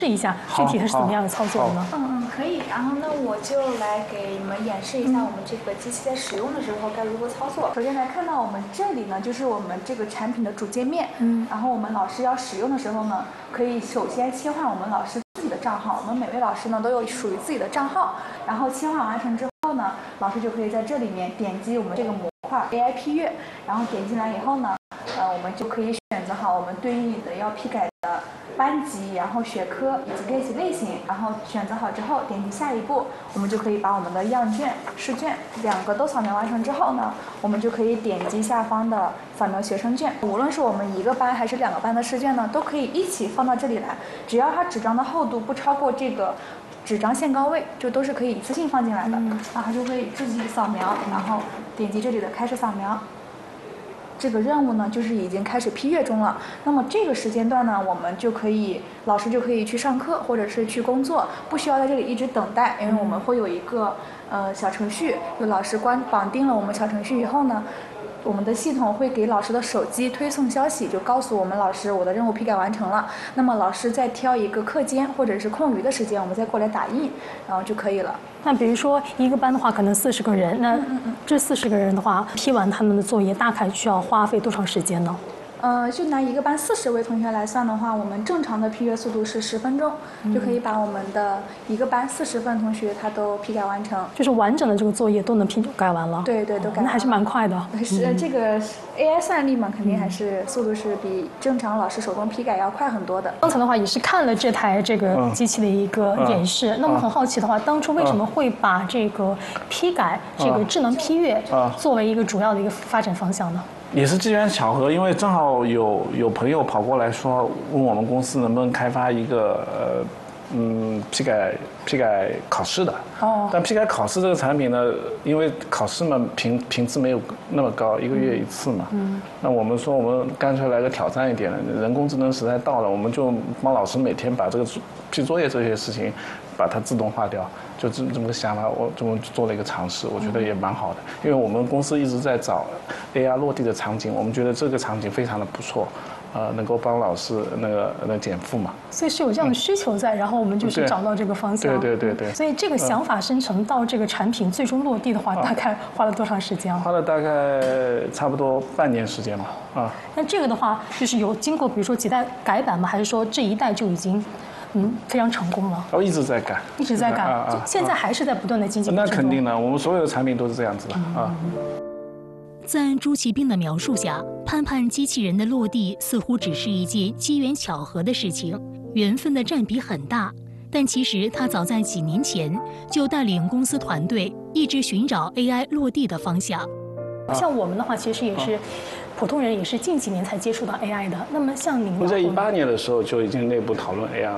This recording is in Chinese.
一下具体它是怎么样的操作的呢？ 可以。然后呢，我就来给你们演示一下我们这个机器在使用的时候该如何操作。首先来看到我们这里呢，就是我们这个产品的主界面。然后我们老师要使用的时候呢，可以首先切换我们老师自己的账号。我们每位老师呢都有属于自己的账号。然后切换完成之后呢，老师就可以在这里面点击我们这个模块 AI 批阅，然后点进来以后呢，我们就可以选择好我们对应的要批改的班级，然后学科以及练习类型，然后选择好之后点击下一步，我们就可以把我们的样卷、试卷两个都扫描完成之后呢，我们就可以点击下方的扫描学生卷。无论是我们1个班还是2个班的试卷呢，都可以一起放到这里来，只要它纸张的厚度不超过这个纸张限高位，就都是可以一次性放进来的。然后就可以自己扫描，然后点击这里的开始扫描。这个任务呢，就是已经开始批阅中了。那么这个时间段呢，我们就可以，老师就可以去上课或者是去工作，不需要在这里一直等待，因为我们会有一个小程序，有老师绑定了我们小程序以后呢，我们的系统会给老师的手机推送消息，就告诉我们老师我的任务批改完成了。那么老师再挑一个课间或者是空余的时间，我们再过来打印，然后就可以了。 那比如说1个班的话，可能40个人，那这40个人的话，批完他们的作业大概需要花费多长时间呢？ 就拿1个班40位同学来算的话，我们正常的批阅速度是10分钟，就可以把我们的1个班40份同学他都批改完成， 就是完整的这个作业都能批改完了。 对，都改完了， 那还是蛮快的。 是这个 AI 算力嘛，肯定还是速度是比正常老师手动批改要快很多的。 刚才的话也是看了这台这个机器的一个演示，那么很好奇的话，当初为什么会把这个批改这个智能批阅作为一个主要的一个发展方向呢？ 也是机缘巧合，因为正好有朋友跑过来说，问我们公司能不能开发一个批改考试的。但批改考试这个产品呢，因为考试嘛频次没有那么高，1个月1次嘛。那我们说我们干脆来个挑战一点的，人工智能时代到了，我们就帮老师每天把这个批作业这些事情把它自动化掉。就这么个想法，我这么做了一个尝试，我觉得也蛮好的。因为我们公司一直在找 AR 落地的场景，我们觉得这个场景非常的不错，能够帮老师那个减负嘛。 所以是有这样的需求在，然后我们就是找到这个方向。 对。 所以这个想法生成到这个产品最终落地的话，大概花了多长时间？ 花了大概差不多半年时间吧。 那这个的话，就是有经过比如说几代改版吗？还是说这一代就已经？非常成功了。 一直在改， 一直在改，现在还是在不断的精进。 那肯定的，我们所有的产品都是这样子的在朱其斌的描述下，盼盼机器人的落地似乎只是一件机缘巧合的事情，缘分的占比很大。但其实他早在几年前就带领公司团队一直寻找 AI 落地的方向。 像我们的话，其实也是普通人，也是近几年才接触到 AI 的。那么像您， 我在18年的时候就已经内部讨论 AI 了。